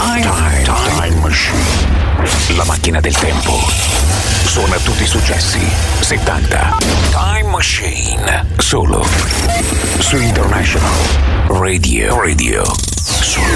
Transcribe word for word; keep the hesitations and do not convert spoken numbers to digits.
Time, time, time Machine. La macchina del tempo. Suona tutti i successi settanta. Time Machine. Solo su International Radio. Radio. Solo